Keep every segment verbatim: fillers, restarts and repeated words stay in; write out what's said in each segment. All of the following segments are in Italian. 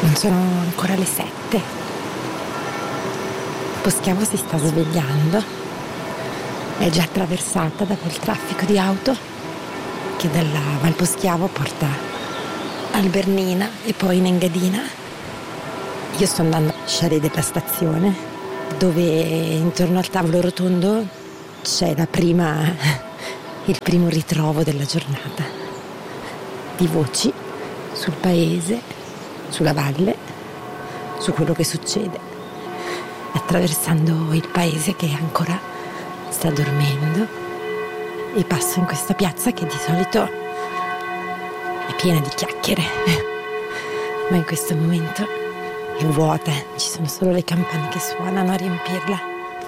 Non sono ancora le sette. Poschiavo si sta svegliando. È già attraversata da quel traffico di auto che dalla Val Poschiavo porta al Bernina e poi in Engadina. Io sto andando a Sciarè della stazione, dove intorno al tavolo rotondo c'è la prima, il primo ritrovo della giornata, di voci sul paese, sulla valle, su quello che succede, attraversando il paese che ancora sta dormendo, e passo in questa piazza che di solito è piena di chiacchiere, ma in questo momento è vuota, ci sono solo le campane che suonano a riempirla.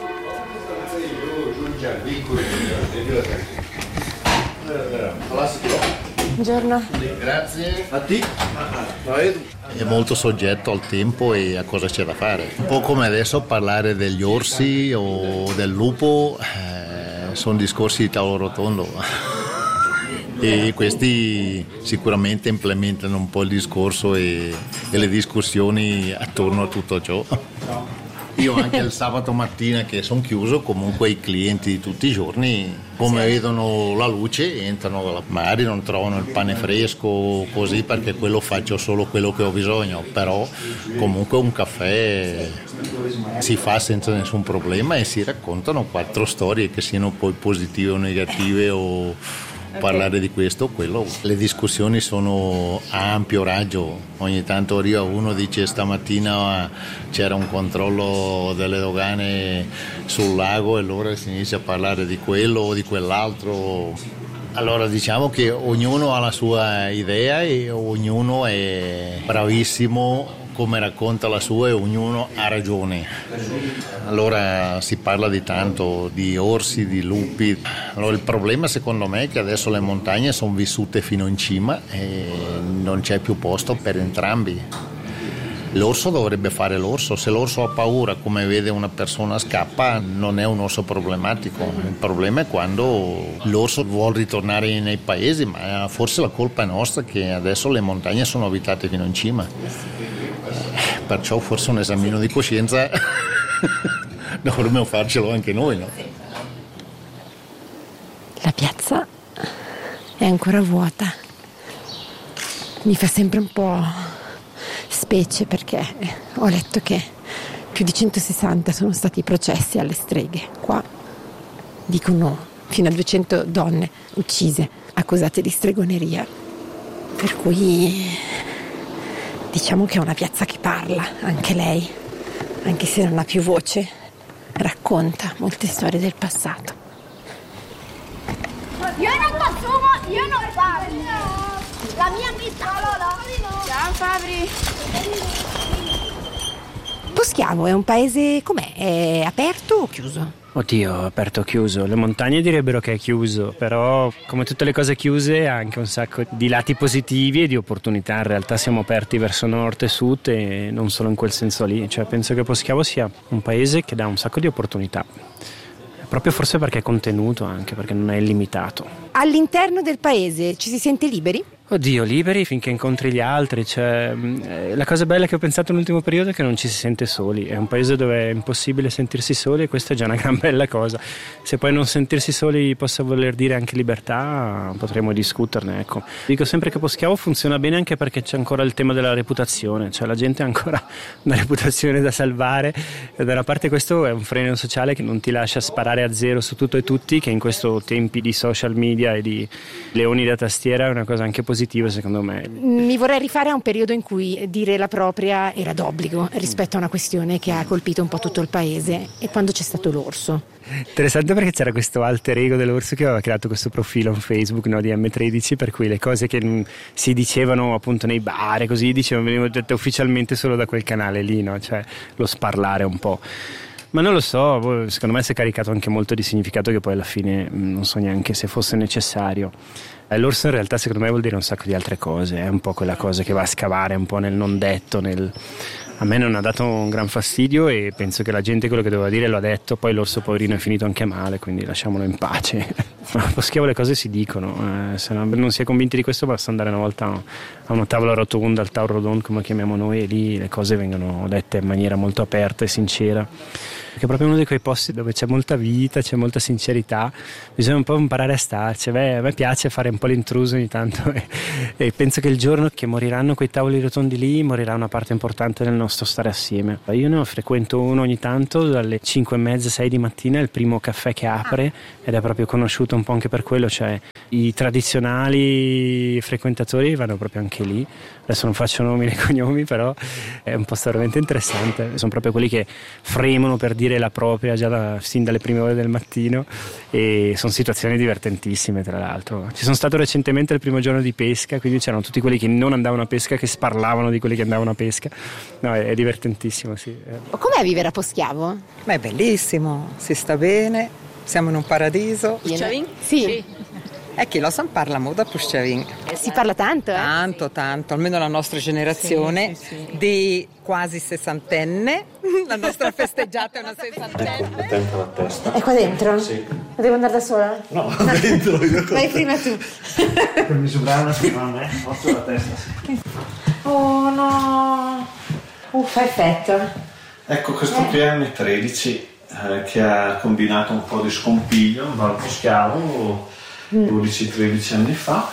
Buongiorno. Grazie. A te. È molto soggetto al tempo e a cosa c'è da fare. Un po' come adesso parlare degli orsi o del lupo, eh, sono discorsi di tavolo rotondo. E questi sicuramente implementano un po' il discorso e, e le discussioni attorno a tutto ciò. Io anche il sabato mattina che sono chiuso, comunque i clienti di tutti i giorni, come vedono la luce, entrano, magari non trovano il pane fresco così, perché quello faccio solo quello che ho bisogno, però comunque un caffè si fa senza nessun problema e si raccontano quattro storie, che siano poi positive o negative o parlare di questo o quello. Le discussioni sono a ampio raggio, ogni tanto arriva uno, dice stamattina c'era un controllo delle dogane sul lago e allora si inizia a parlare di quello o di quell'altro. Allora diciamo che ognuno ha la sua idea e ognuno è bravissimo come racconta la sua e ognuno ha ragione. Allora si parla di tanto, di orsi, di lupi. Allora il problema secondo me è che adesso le montagne sono vissute fino in cima e non c'è più posto per entrambi. L'orso dovrebbe fare l'orso, se l'orso ha paura, come vede una persona scappa, non è un orso problematico. Il problema è quando l'orso vuole ritornare nei paesi, ma forse la colpa è nostra che adesso le montagne sono abitate fino in cima. Perciò forse un esamino di coscienza dovremmo farcelo anche noi, no? La piazza è ancora vuota. Mi fa sempre un po' specie perché ho letto che più di centosessanta sono stati i processi alle streghe. Qua dicono fino a duecento donne uccise, accusate di stregoneria. Per cui diciamo che è una piazza che parla, anche lei, anche se non ha più voce, racconta molte storie del passato. Io non consumo, io non parlo. La mia vita. Ciao Fabri. Poschiavo è un paese com'è? È aperto o chiuso? Oddio, aperto o chiuso? Le montagne direbbero che è chiuso, però come tutte le cose chiuse ha anche un sacco di lati positivi e di opportunità. In realtà siamo aperti verso nord e sud e non solo in quel senso lì. Cioè, penso che Poschiavo sia un paese che dà un sacco di opportunità. Proprio forse perché è contenuto, anche perché non è illimitato. All'interno del paese ci si sente liberi? Oddio, liberi finché incontri gli altri. Cioè, la cosa bella che ho pensato nell'ultimo periodo è che non ci si sente soli. È un paese dove è impossibile sentirsi soli e questa è già una gran bella cosa. Se poi non sentirsi soli possa voler dire anche libertà, potremo discuterne, ecco. Dico sempre che Poschiavo funziona bene anche perché c'è ancora il tema della reputazione. Cioè la gente ha ancora una reputazione da salvare e da una parte questo è un freno sociale che non ti lascia sparare a zero su tutto e tutti, che in questo tempi di social media e di leoni da tastiera è una cosa anche positiva secondo me. Mi vorrei rifare a un periodo in cui dire la propria era d'obbligo rispetto a una questione che ha colpito un po' tutto il paese, e quando c'è stato l'orso. Interessante perché c'era questo alter ego dell'orso che aveva creato questo profilo in Facebook, no, di emme tredici, per cui le cose che mh, si dicevano appunto nei bar e così dicevano, venivano dette ufficialmente solo da quel canale lì, no? Cioè lo sparlare un po'. Ma non lo so, secondo me si è caricato anche molto di significato che poi alla fine non so neanche se fosse necessario. L'orso in realtà secondo me vuol dire un sacco di altre cose, è un po' quella cosa che va a scavare un po' nel non detto, nel... A me non ha dato un gran fastidio e penso che la gente quello che doveva dire lo ha detto, poi l'orso poverino è finito anche male, quindi lasciamolo in pace. A Poschiavo le cose si dicono, eh, se no, non si è convinti di questo basta andare una volta a una tavola rotonda, al Tau Rodon come lo chiamiamo noi, e lì le cose vengono dette in maniera molto aperta e sincera. Perché è proprio uno di quei posti dove c'è molta vita, c'è molta sincerità, bisogna un po' imparare a starci. Beh, a me piace fare un po' l'intruso ogni tanto e, e penso che il giorno che moriranno quei tavoli rotondi lì morirà una parte importante del nostro stare assieme. Io ne frequento uno ogni tanto dalle cinque e mezza, sei di mattina, è il primo caffè che apre ed è proprio conosciuto un po' anche per quello, cioè i tradizionali frequentatori vanno proprio anche lì. Adesso non faccio nomi né cognomi, però è un posto veramente interessante. Sono proprio quelli che fremono per dire la propria già da, sin dalle prime ore del mattino, e sono situazioni divertentissime, tra l'altro. Ci sono stato recentemente il primo giorno di pesca, quindi c'erano tutti quelli che non andavano a pesca che sparlavano di quelli che andavano a pesca. No, è, è divertentissimo, sì. Com'è vivere a Poschiavo? Ma è bellissimo, si sta bene, siamo in un paradiso. Sì. Sì. E chi lo sa parla molto a Puszczawin. Eh, si parla tanto, eh? Tanto, tanto, almeno la nostra generazione sì, sì, sì. di quasi sessantenne. La nostra festeggiata è una sessantenne. Attenta la testa. È qua dentro? Sì. Devo andare da sola? No, dentro io. Vai prima tu. Per misurare una settimana, eh? Faccio la testa. Oh no. Uff, effetto. Ecco, questo qui è M tredici eh, che ha combinato un po' di scompiglio in Val Poschiavo dodici tredici anni fa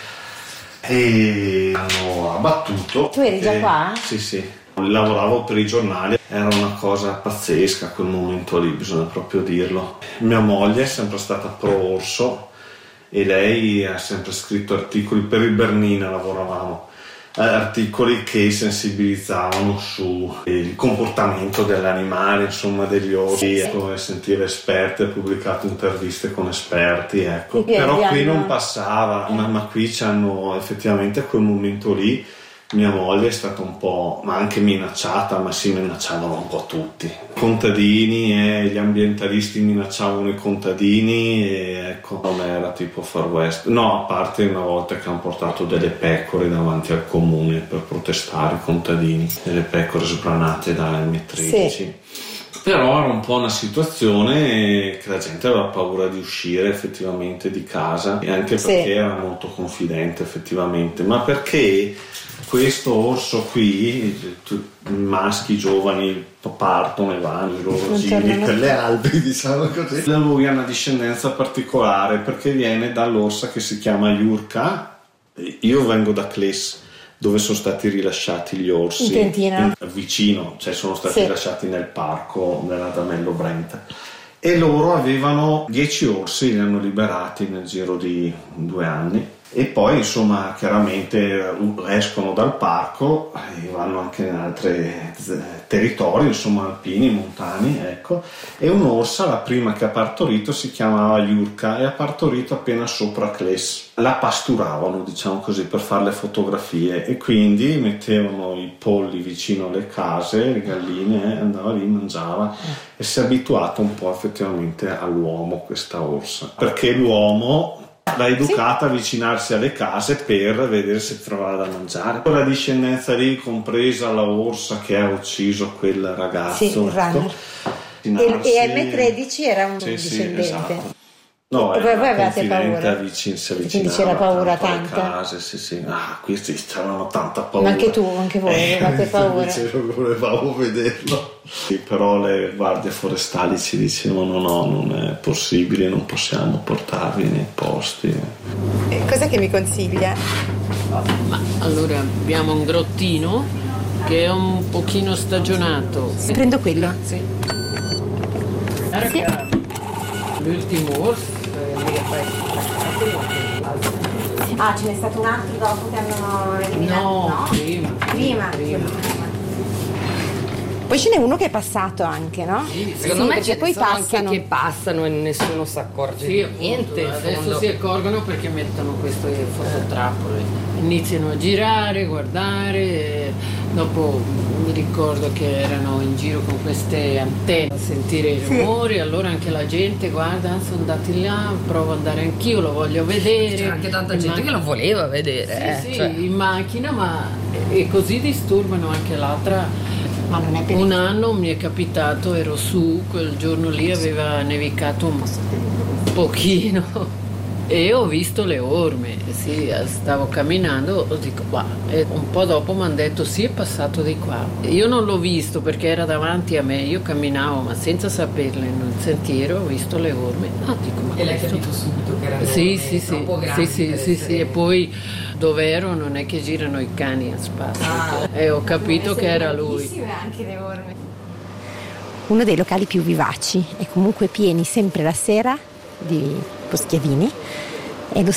e hanno abbattuto. Tu eri già e, qua? Sì, sì. Lavoravo per i giornali, era una cosa pazzesca quel momento lì, bisogna proprio dirlo. Mia moglie è sempre stata pro orso e lei ha sempre scritto articoli per il Bernina, lavoravamo. Articoli che sensibilizzavano sul comportamento dell'animale, insomma degli orsi, ecco, e sentire esperti, ha pubblicato interviste con esperti, ecco. Però qui non passava, ma, ma qui c'hanno effettivamente a quel momento lì mia moglie è stata un po', ma anche minacciata, ma si minacciavano un po' tutti. I contadini e gli ambientalisti minacciavano i contadini e ecco, non era tipo Far West. No, a parte una volta che hanno portato delle pecore davanti al comune per protestare i contadini, delle pecore sbranate da M tredici. Sì. Però era un po' una situazione che la gente aveva paura di uscire effettivamente di casa, e anche perché sì, era molto confidente effettivamente, ma perché questo orso qui, i maschi giovani partono e vanno i loro giri per le Alpi, diciamo così. Lui ha una discendenza particolare perché viene dall'orsa che si chiama Jurka. Io vengo da Kles, dove sono stati rilasciati gli orsi, in Trentina, in, vicino, cioè sono stati sì, rilasciati nel parco dell'Adamello Brenta, e loro avevano dieci orsi, li hanno liberati nel giro di due anni. E poi insomma chiaramente escono dal parco e vanno anche in altri territori, insomma alpini, montani, ecco. E un'orsa, la prima che ha partorito, si chiamava Jurka e ha partorito appena sopra Kles. La pasturavano, diciamo così, per fare le fotografie, e quindi mettevano i polli vicino alle case, le galline, eh, andava lì, mangiava, e si è abituata un po' effettivamente all'uomo questa orsa, perché l'uomo l'ha educata a avvicinarsi alle case per vedere se trovava da mangiare. La discendenza lì, compresa la orsa che ha ucciso quel ragazzo, sì, ecco. E, e M tredici era un sì, discendente. Sì, esatto. No, e voi avevate paura? Vicin, si quindi c'era paura tanta? Case, sì, sì. Ah, questi c'erano tanta paura. Ma anche tu, anche voi eh, avevate paura? Volevamo vederlo. Sì, però le guardie forestali ci dicevano no, non è possibile, non possiamo portarvi nei posti. E cos'è che mi consiglia? Ma allora abbiamo un grottino che è un pochino stagionato. Sì. Prendo quello? Sì. Sì. L'ultimo orso. Ah, ce n'è stato un altro dopo che hanno eliminato? No, no? Prima, prima. Prima. Poi ce n'è uno che è passato anche, no? Sì, secondo sì, me ce poi sono passano. Anche che passano e nessuno si accorge sì, di appunto, niente. Adesso fondo. si accorgono perché mettono queste fototrappole, iniziano a girare, guardare, dopo mi ricordo che erano in giro con queste antenne a sentire i rumori, sì, allora anche la gente guarda, sono andati là, provo ad andare anch'io, lo voglio vedere. C'era anche tanta in gente macchina. Che lo voleva vedere. Sì, eh, sì, cioè. in macchina, ma e così disturbano anche l'altra. Ma non è un anno mi è capitato, ero su, quel giorno lì aveva nevicato un pochino. E ho visto le orme, sì, stavo camminando, dico qua, e un po' dopo mi hanno detto sì, è passato di qua. Io non l'ho visto perché era davanti a me, io camminavo ma senza saperlo nel sentiero, ho visto le orme. Ah, dico, ma e l'hai questo... capito subito che erano sì, orme sì, sì, troppo grandi sì, sì, sì, sì, e poi dove ero non è che girano i cani a spasso, ah, e ho capito che era lui. Anche le orme. Uno dei locali più vivaci e comunque pieni sempre la sera di postchiavini. E lo